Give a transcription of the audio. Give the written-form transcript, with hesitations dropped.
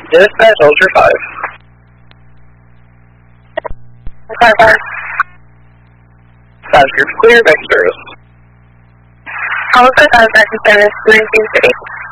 Dispatch Ultra 5. Car 5. 5 group clear, next service. All of the 5 service, 19 City.